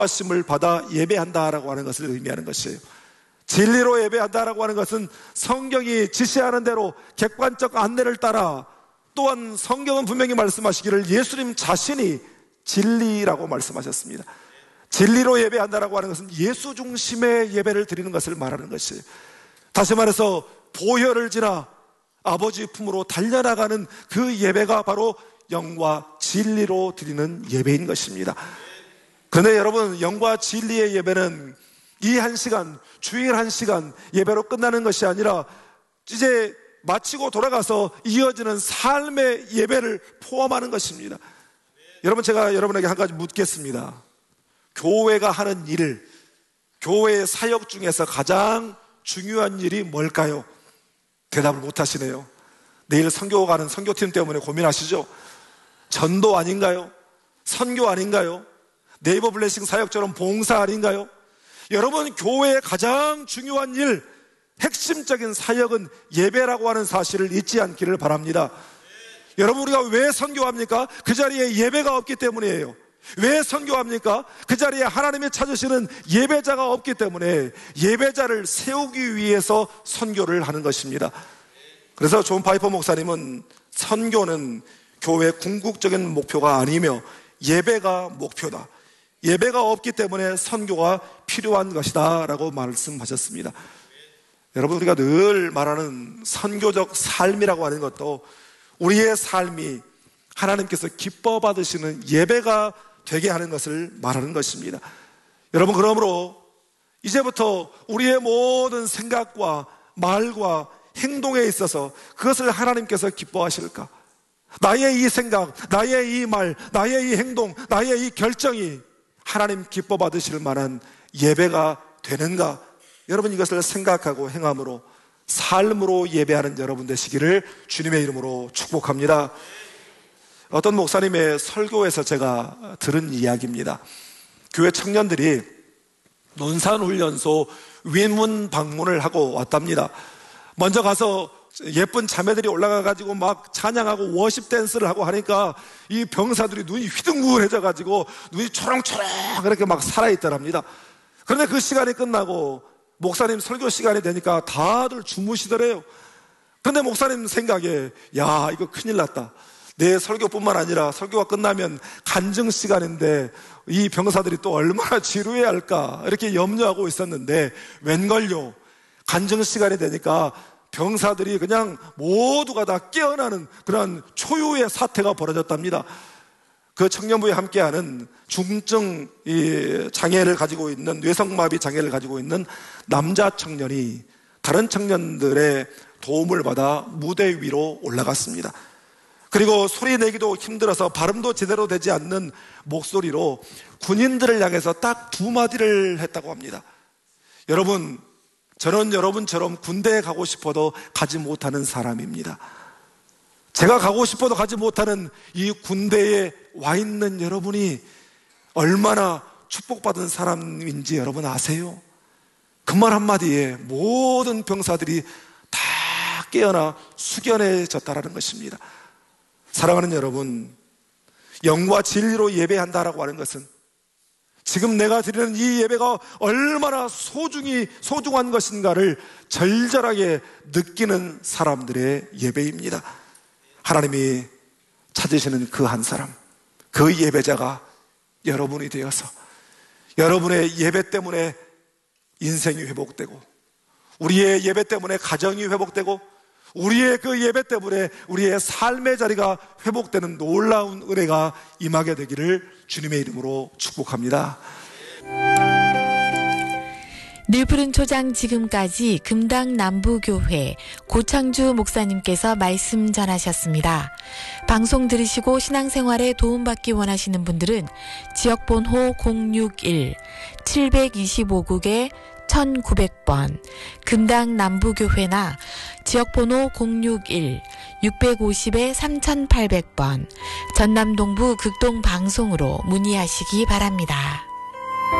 하심을 받아 예배한다라고 하는 것을 의미하는 것이에요. 진리로 예배한다라고 하는 것은 성경이 지시하는 대로 객관적 안내를 따라, 또한 성경은 분명히 말씀하시기를 예수님 자신이 진리라고 말씀하셨습니다. 진리로 예배한다라고 하는 것은 예수 중심의 예배를 드리는 것을 말하는 것이에요. 다시 말해서 보혈을 지나 아버지 품으로 달려나가는 그 예배가 바로 영과 진리로 드리는 예배인 것입니다. 그런데 여러분, 영과 진리의 예배는 이 한 시간, 주일 한 시간 예배로 끝나는 것이 아니라 이제 마치고 돌아가서 이어지는 삶의 예배를 포함하는 것입니다. 여러분, 제가 여러분에게 한 가지 묻겠습니다. 교회가 하는 일, 교회의 사역 중에서 가장 중요한 일이 뭘까요? 대답을 못 하시네요. 내일 선교 가는 선교팀 때문에 고민하시죠? 전도 아닌가요? 선교 아닌가요? 네이버 블레싱 사역처럼 봉사 아닌가요? 여러분, 교회의 가장 중요한 일, 핵심적인 사역은 예배라고 하는 사실을 잊지 않기를 바랍니다. 여러분, 우리가 왜 선교합니까? 그 자리에 예배가 없기 때문이에요. 왜 선교합니까? 그 자리에 하나님이 찾으시는 예배자가 없기 때문에 예배자를 세우기 위해서 선교를 하는 것입니다. 그래서 존 파이퍼 목사님은 선교는 교회의 궁극적인 목표가 아니며 예배가 목표다. 예배가 없기 때문에 선교가 필요한 것이다 라고 말씀하셨습니다. 여러분, 우리가 늘 말하는 선교적 삶이라고 하는 것도 우리의 삶이 하나님께서 기뻐 받으시는 예배가 되게 하는 것을 말하는 것입니다. 여러분, 그러므로 이제부터 우리의 모든 생각과 말과 행동에 있어서 그것을 하나님께서 기뻐하실까? 나의 이 생각, 나의 이 말, 나의 이 행동, 나의 이 결정이 하나님 기뻐 받으실 만한 예배가 되는가? 여러분, 이것을 생각하고 행함으로 삶으로 예배하는 여러분 되시기를 주님의 이름으로 축복합니다. 어떤 목사님의 설교에서 제가 들은 이야기입니다. 교회 청년들이 논산훈련소 위문 방문을 하고 왔답니다. 먼저 가서 예쁜 자매들이 올라가가지고 막 찬양하고 워십 댄스를 하고 하니까 이 병사들이 눈이 휘둥그레져가지고 눈이 초롱초롱 그렇게 막 살아있더랍니다. 그런데 그 시간이 끝나고 목사님 설교 시간이 되니까 다들 주무시더래요. 그런데 목사님 생각에, 야, 이거 큰일 났다. 내 설교뿐만 아니라 설교가 끝나면 간증 시간인데 이 병사들이 또 얼마나 지루해야 할까 이렇게 염려하고 있었는데, 웬걸요, 간증 시간이 되니까 병사들이 그냥 모두가 다 깨어나는 그런 초유의 사태가 벌어졌답니다. 그 청년부에 함께하는 중증 장애를 가지고 있는, 뇌성마비 장애를 가지고 있는 남자 청년이 다른 청년들의 도움을 받아 무대 위로 올라갔습니다. 그리고 소리 내기도 힘들어서 발음도 제대로 되지 않는 목소리로 군인들을 향해서 딱 2마디를 했다고 합니다. 여러분, 저는 여러분처럼 군대에 가고 싶어도 가지 못하는 사람입니다. 제가 가고 싶어도 가지 못하는 이 군대에 와 있는 여러분이 얼마나 축복받은 사람인지 여러분 아세요? 그 말 한마디에 모든 병사들이 다 깨어나 숙연해졌다라는 것입니다. 사랑하는 여러분, 영과 진리로 예배한다라고 하는 것은 지금 내가 드리는 이 예배가 얼마나 소중한 것인가를 절절하게 느끼는 사람들의 예배입니다. 하나님이 찾으시는 그 한 사람, 그 예배자가 여러분이 되어서 여러분의 예배 때문에 인생이 회복되고, 우리의 예배 때문에 가정이 회복되고, 우리의 그 예배 때문에 우리의 삶의 자리가 회복되는 놀라운 은혜가 임하게 되기를 주님의 이름으로 축복합니다. 늘 푸른 초장 지금까지 금당 남부교회 고창주 목사님께서 말씀 전하셨습니다. 방송 들으시고 신앙생활에 도움받기 원하시는 분들은 지역번호 061-725국에 1900번 금당 남부교회나 지역번호 061-650에 3800번 전남동부 극동방송으로 문의하시기 바랍니다.